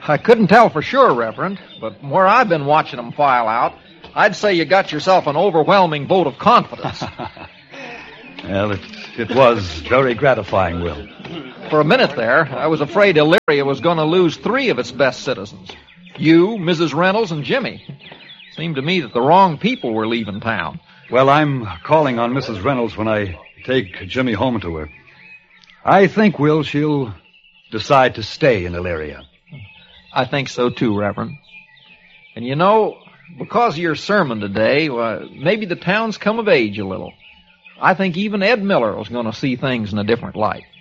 I couldn't tell for sure, Reverend, but from where I've been watching them file out, I'd say you got yourself an overwhelming vote of confidence. Well, it was very gratifying, Will. For a minute there, I was afraid Elyria was going to lose 3 of its best citizens. You, Mrs. Reynolds, and Jimmy. Seemed to me that the wrong people were leaving town. Well, I'm calling on Mrs. Reynolds when I take Jimmy home to her. I think, Will, she'll decide to stay in Elyria. I think so, too, Reverend. And you know, because of your sermon today, maybe the town's come of age a little. I think even Ed Miller was going to see things in a different light.